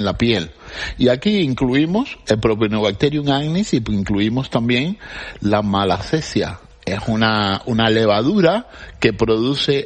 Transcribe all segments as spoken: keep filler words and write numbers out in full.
en la piel. Y aquí incluimos el Propionibacterium agnis y incluimos también la malacesia. Es una, una levadura que produce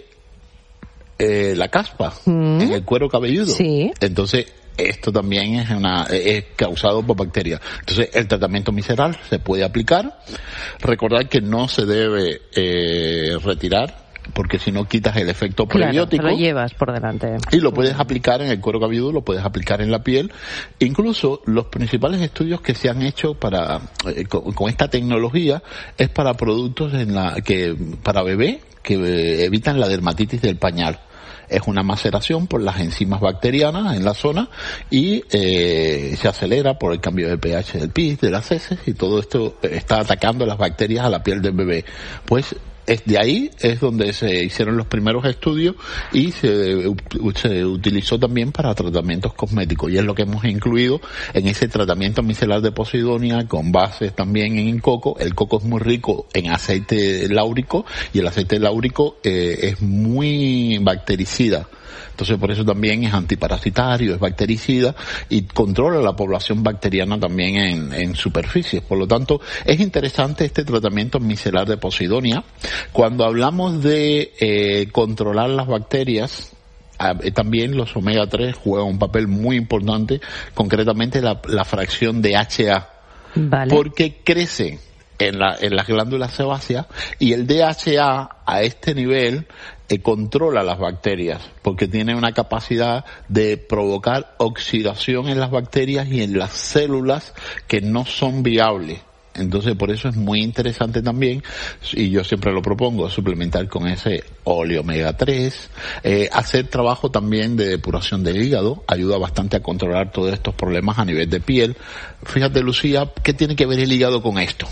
eh, la caspa mm. en el cuero cabelludo. Sí. Entonces, esto también es una es causado por bacterias. Entonces, el tratamiento micelar se puede aplicar. Recordar que no se debe eh, retirar, porque si no quitas el efecto prebiótico. Claro, te lo llevas por delante. Y lo puedes aplicar en el cuero cabelludo, lo puedes aplicar en la piel. Incluso los principales estudios que se han hecho para eh, con, con esta tecnología es para productos en la que para bebé que eh, evitan la dermatitis del pañal. Es una maceración por las enzimas bacterianas en la zona y eh, se acelera por el cambio de pH del pis, de las heces, y todo esto está atacando las bacterias a la piel del bebé. Pues es de ahí es donde se hicieron los primeros estudios y se, se utilizó también para tratamientos cosméticos, y es lo que hemos incluido en ese tratamiento micelar de Posidonia con bases también en coco. El coco es muy rico en aceite láurico y el aceite láurico eh, es muy bactericida. Entonces, por eso también es antiparasitario, es bactericida y controla la población bacteriana también en, en superficies. Por lo tanto, es interesante este tratamiento micelar de Posidonia. Cuando hablamos de eh, controlar las bacterias, eh, también los omega tres juegan un papel muy importante, concretamente la, la fracción de H A. Vale. Porque crece en, la, en las glándulas sebáceas y el D H A a este nivel Eh, controla las bacterias, porque tiene una capacidad de provocar oxidación en las bacterias y en las células que no son viables. Entonces, por eso es muy interesante también, y yo siempre lo propongo, suplementar con ese óleo omega tres, eh, hacer trabajo también de depuración del hígado, ayuda bastante a controlar todos estos problemas a nivel de piel. Fíjate, Lucía, ¿qué tiene que ver el hígado con esto?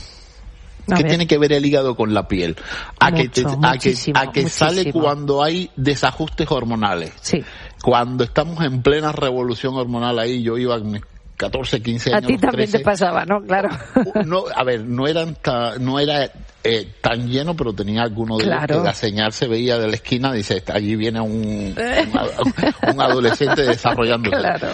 A ¿Qué ver. tiene que ver el hígado con la piel? A Mucho, que, te, a que, a que sale muchísimo. cuando hay desajustes hormonales. Sí. Cuando estamos en plena revolución hormonal ahí, yo iba a mis catorce, quince años. A ti también trece, te pasaba, ¿no? Claro. No, a ver, no eran ta, no era eh, tan lleno, pero tenía alguno de Claro. ellos que la señal se veía de la esquina, dice, allí viene un, un, un adolescente desarrollándose. Claro.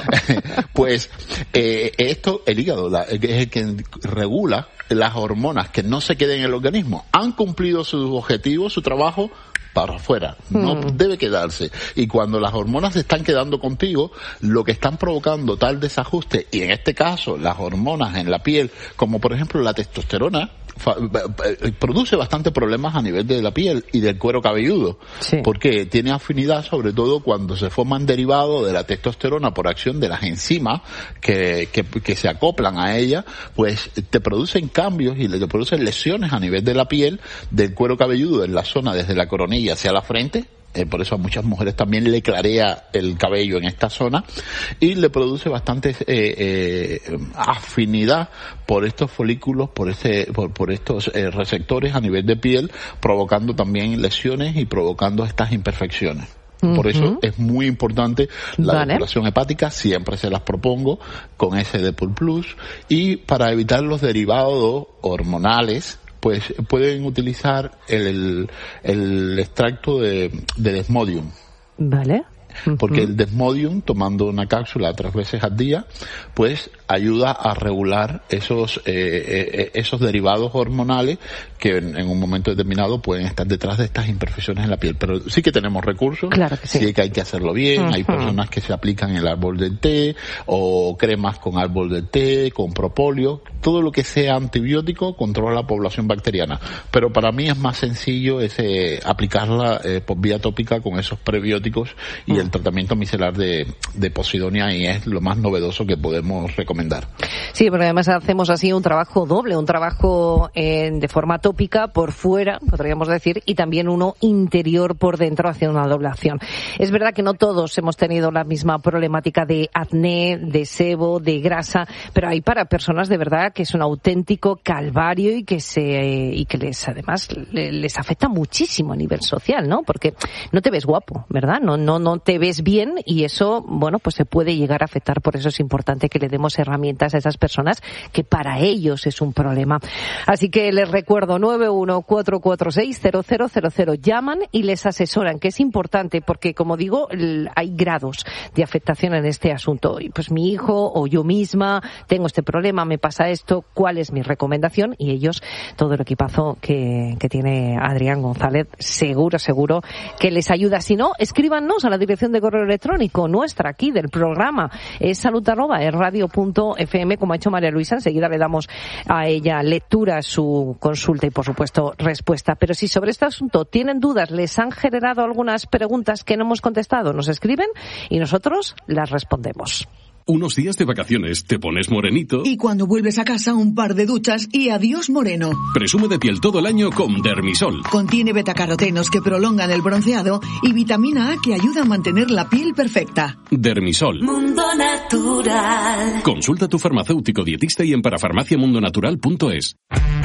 Pues eh, esto, el hígado, la, es el que regula las hormonas que no se queden en el organismo. Han cumplido sus objetivos, su trabajo, para afuera, no mm. debe quedarse. Y cuando las hormonas se están quedando contigo, lo que están provocando tal desajuste, y en este caso las hormonas en la piel, como por ejemplo la testosterona, fa, produce bastante problemas a nivel de la piel y del cuero cabelludo, sí. porque tiene afinidad sobre todo cuando se forman derivados de la testosterona por acción de las enzimas que, que, que se acoplan a ella, pues te producen cambios y te producen lesiones a nivel de la piel, del cuero cabelludo en la zona desde la coronilla hacia la frente. Eh, por eso a muchas mujeres también le clarea el cabello en esta zona y le produce bastante eh, eh, afinidad por estos folículos, por este, por, por estos eh, receptores a nivel de piel, provocando también lesiones y provocando estas imperfecciones. Por uh-huh. eso es muy importante la vale. depuración hepática, siempre se las propongo con ese Depur Plus, y para evitar los derivados hormonales, pues pueden utilizar el, el extracto de, de Desmodium. Vale. Porque el Desmodium, tomando una cápsula tres veces al día, pues ayuda a regular esos eh, eh, esos derivados hormonales que en, en un momento determinado pueden estar detrás de estas imperfecciones en la piel. Pero sí que tenemos recursos, claro que sí. sí que hay que hacerlo bien. Uh-huh. Hay personas que se aplican el árbol del té o cremas con árbol del té, con propóleo. Todo lo que sea antibiótico controla la población bacteriana. Pero para mí es más sencillo ese aplicarla eh, por vía tópica con esos prebióticos y uh-huh. el tratamiento micelar de, de Posidonia, y es lo más novedoso que podemos recomendar. Sí, porque además hacemos así un trabajo doble, un trabajo eh, de forma tópica por fuera, podríamos decir, y también uno interior por dentro, haciendo una doble acción. Es verdad que no todos hemos tenido la misma problemática de acné, de sebo, de grasa, pero hay para personas de verdad que es un auténtico calvario y que se y que les además les afecta muchísimo a nivel social, ¿no? Porque no te ves guapo, ¿verdad? No no no te te ves bien y eso, bueno, pues se puede llegar a afectar. Por eso es importante que le demos herramientas a esas personas que para ellos es un problema. Así que les recuerdo nueve uno cuatro cuatro seis cero cero cero cero. Llaman y les asesoran, que es importante porque, como digo, hay grados de afectación en este asunto. Y pues mi hijo o yo misma tengo este problema, me pasa esto, ¿cuál es mi recomendación? Y ellos, todo el equipazo que, que tiene Adrián González, seguro, seguro que les ayuda. Si no, escríbanos a la dirección de correo electrónico nuestra aquí del programa. Es salud arroba es radio punto f m, como ha hecho María Luisa. Enseguida le damos a ella lectura a su consulta y, por supuesto, respuesta. Pero si sobre este asunto tienen dudas, les han generado algunas preguntas que no hemos contestado, nos escriben y nosotros las respondemos. Unos días de vacaciones, te pones morenito. Y cuando vuelves a casa, un par de duchas y adiós moreno. Presume de piel todo el año con Dermisol. Contiene betacarotenos que prolongan el bronceado y vitamina A que ayuda a mantener la piel perfecta. Dermisol. Mundo Natural. Consulta a tu farmacéutico dietista y en parafarmaciamundonatural punto es.